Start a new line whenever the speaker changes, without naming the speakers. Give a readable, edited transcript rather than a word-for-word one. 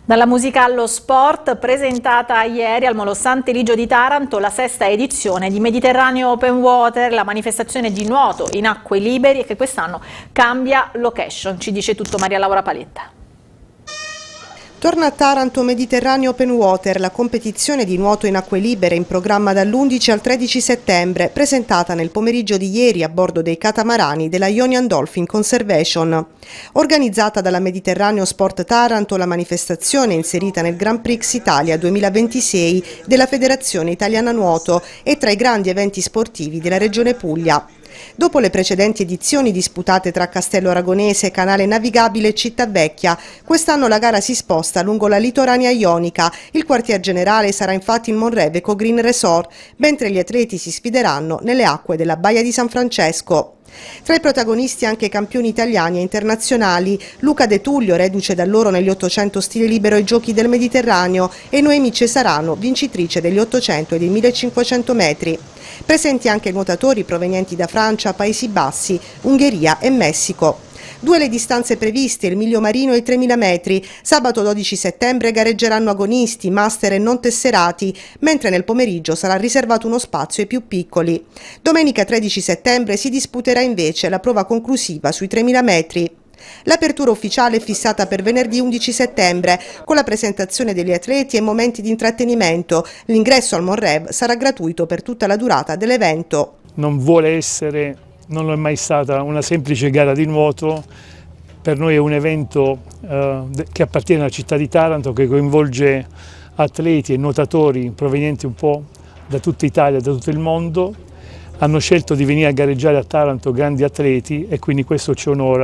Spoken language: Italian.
Dalla musica allo sport, presentata ieri al Molo Sant'Eligio di Taranto la 6ª edizione di Mediterraneo Open Water, la manifestazione di nuoto in acque liberi e che quest'anno cambia location. Ci dice tutto Maria Laura Paletta.
Torna a Taranto Mediterraneo Open Water, la competizione di nuoto in acque libere in programma dall'11 al 13 settembre, presentata nel pomeriggio di ieri a bordo dei catamarani della Ionian Dolphin Conservation. Organizzata dalla Mediterraneo Sport Taranto, la manifestazione è inserita nel Grand Prix Italia 2026 della Federazione Italiana Nuoto e tra i grandi eventi sportivi della Regione Puglia. Dopo le precedenti edizioni disputate tra Castello Aragonese, Canale Navigabile e Cittavecchia, quest'anno la gara si sposta lungo la litoranea ionica. Il quartier generale sarà infatti il Monrev Eco Green Resort, mentre gli atleti si sfideranno nelle acque della Baia di San Francesco. Tra i protagonisti anche campioni italiani e internazionali, Luca De Tullio, reduce dall'oro negli 800 stile libero ai Giochi del Mediterraneo, e Noemi Cesarano, vincitrice degli 800 e dei 1500 metri. Presenti anche nuotatori provenienti da Francia, Paesi Bassi, Ungheria e Messico. Due le distanze previste, il miglio marino e i 3000 metri. Sabato 12 settembre gareggeranno agonisti, master e non tesserati, mentre nel pomeriggio sarà riservato uno spazio ai più piccoli. Domenica 13 settembre si disputerà invece la prova conclusiva sui 3000 metri. L'apertura ufficiale è fissata per venerdì 11 settembre, con la presentazione degli atleti e momenti di intrattenimento. L'ingresso al Monrev sarà gratuito per tutta la durata dell'evento.
Non è mai stata una semplice gara di nuoto, per noi è un evento che appartiene alla città di Taranto, che coinvolge atleti e nuotatori provenienti un po' da tutta Italia e da tutto il mondo. Hanno scelto di venire a gareggiare a Taranto grandi atleti e quindi questo ci onora.